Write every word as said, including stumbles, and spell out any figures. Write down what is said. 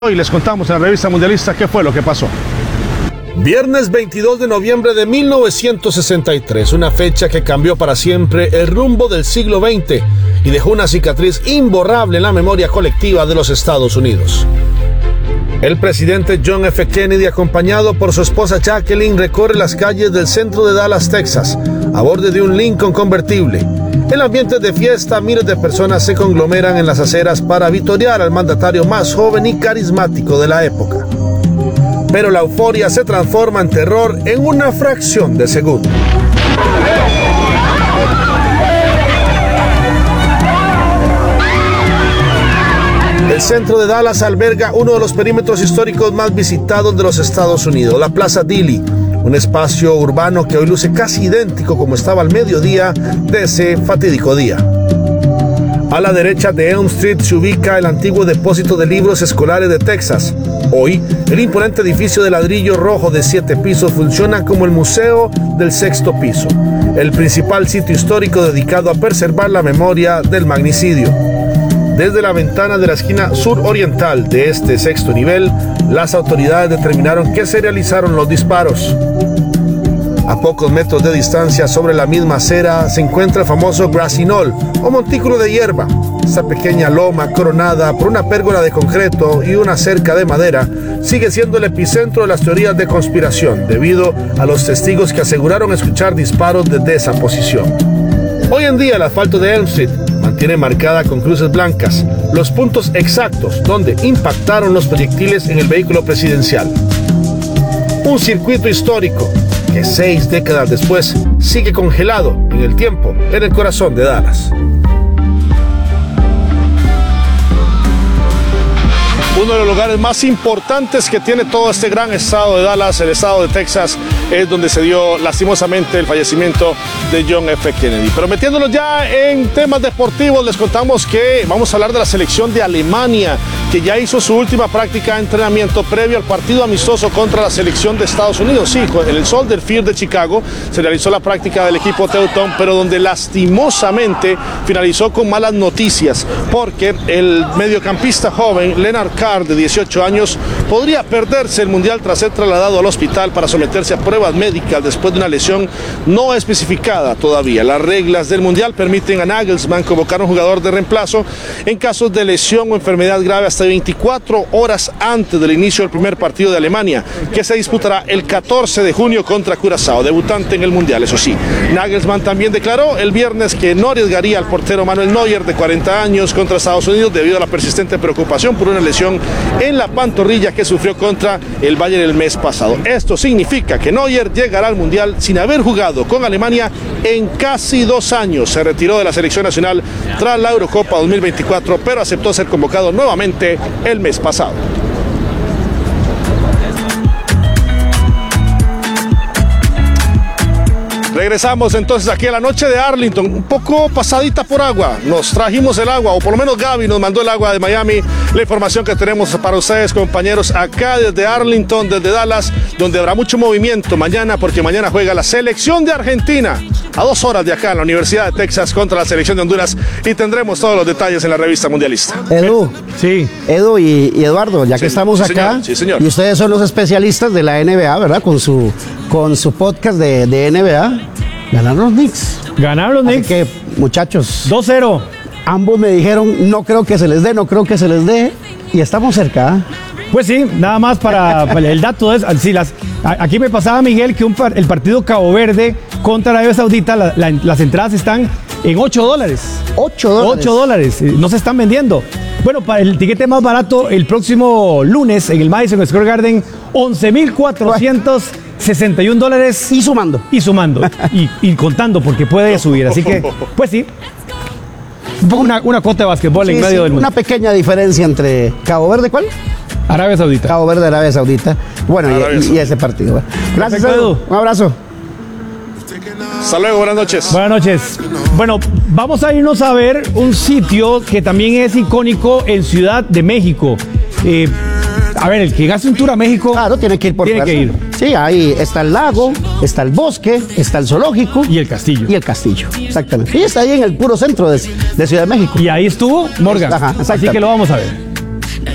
Hoy les contamos en la revista Mundialista qué fue lo que pasó. Viernes veintidós de noviembre de mil novecientos sesenta y tres, una fecha que cambió para siempre el rumbo del siglo veinte y dejó una cicatriz imborrable en la memoria colectiva de los Estados Unidos. El presidente John F. Kennedy, acompañado por su esposa Jacqueline, recorre las calles del centro de Dallas, Texas, a bordo de un Lincoln convertible. En ambiente de fiesta, miles de personas se conglomeran en las aceras para vitorear al mandatario más joven y carismático de la época. Pero la euforia se transforma en terror en una fracción de segundo. El centro de Dallas alberga uno de los perímetros históricos más visitados de los Estados Unidos, la Plaza Dilley, un espacio urbano que hoy luce casi idéntico como estaba al mediodía de ese fatídico día. A la derecha de Elm Street se ubica el antiguo depósito de libros escolares de Texas. Hoy, el imponente edificio de ladrillo rojo de siete pisos funciona como el Museo del Sexto Piso, el principal sitio histórico dedicado a preservar la memoria del magnicidio. Desde la ventana de la esquina suroriental de este sexto nivel, las autoridades determinaron que se realizaron los disparos. A pocos metros de distancia, sobre la misma acera, se encuentra el famoso Grassy Knoll, o montículo de hierba. Esta pequeña loma coronada por una pérgola de concreto y una cerca de madera sigue siendo el epicentro de las teorías de conspiración, debido a los testigos que aseguraron escuchar disparos desde esa posición. Hoy en día el asfalto de Elm Street mantiene marcada con cruces blancas los puntos exactos donde impactaron los proyectiles en el vehículo presidencial. Un circuito histórico que seis décadas después sigue congelado en el tiempo en el corazón de Dallas. Uno de los lugares más importantes que tiene todo este gran estado de Dallas, el estado de Texas, es donde se dio lastimosamente el fallecimiento de John F. Kennedy. Pero metiéndonos ya en temas deportivos, les contamos que vamos a hablar de la selección de Alemania, que ya hizo su última práctica de entrenamiento previo al partido amistoso contra la selección de Estados Unidos. Sí, en el Soldier Field de Chicago se realizó la práctica del equipo teutón, pero donde lastimosamente finalizó con malas noticias, porque el mediocampista joven Leonard Carr, de dieciocho años, podría perderse el mundial tras ser trasladado al hospital para someterse a pruebas médicas después de una lesión no especificada todavía. Las reglas del mundial permiten a Nagelsmann convocar a un jugador de reemplazo en casos de lesión o enfermedad grave hasta veinticuatro horas antes del inicio del primer partido de Alemania, que se disputará el catorce de junio contra Curazao, debutante en el mundial. Eso sí, Nagelsmann también declaró el viernes que no arriesgaría al portero Manuel Neuer, de cuarenta años, contra Estados Unidos debido a la persistente preocupación por una lesión en la pantorrilla que sufrió contra el Bayern el mes pasado. Esto significa que Neuer llegará al mundial sin haber jugado con Alemania en casi dos años. Se retiró de la selección nacional tras la Eurocopa dos mil veinticuatro, pero aceptó ser convocado nuevamente el mes pasado. Regresamos entonces aquí a la noche de Arlington, un poco pasadita por agua. Nos trajimos el agua, o por lo menos Gaby nos mandó el agua de Miami. La información que tenemos para ustedes, compañeros, acá desde Arlington, desde Dallas, donde habrá mucho movimiento mañana, porque mañana juega la selección de Argentina a dos horas de acá en la Universidad de Texas contra la selección de Honduras, y tendremos todos los detalles en la revista Mundialista. Edu, sí. Edu y, y Eduardo, ya que sí, estamos sí, acá, señor. Sí, señor. Y ustedes son los especialistas de la N B A, ¿verdad? Con su, con su podcast de, de N B A. Ganaron los Knicks. Ganaron los Knicks. Así que, muchachos, dos cero. Ambos me dijeron, no creo que se les dé, no creo que se les dé, y estamos cerca. Pues sí, nada más para, para el dato es, sí, las, aquí me pasaba Miguel que un, el partido Cabo Verde contra Arabia Saudita, la, la, las entradas están en ocho dólares. ocho dólares. ocho dólares, no se están vendiendo. Bueno, para el tiquete más barato, el próximo lunes en el Madison Square Garden, once mil cuatrocientos sesenta y un dólares. Y sumando. Y sumando. y, y contando, porque puede subir. Así que, pues sí. Una, una cuota de básquetbol sí, en medio sí, del mundo. Una pequeña diferencia entre Cabo Verde, ¿cuál? Arabia Saudita. Cabo Verde, Arabia Saudita. Bueno, Arabia y, Saudita. y ese partido. Gracias, Edu. Un abrazo. Hasta luego, buenas noches. Buenas noches. Bueno, vamos a irnos a ver un sitio que también es icónico en Ciudad de México. Eh, a ver, el que gaste un tour a México. Claro, tiene que ir por Tiene que ir. Sí, ahí está el lago, está el bosque, está el zoológico. Y el castillo. Y el castillo, exactamente. Y está ahí en el puro centro de, de Ciudad de México. Y ahí estuvo Morgan. Ajá, así que lo vamos a ver.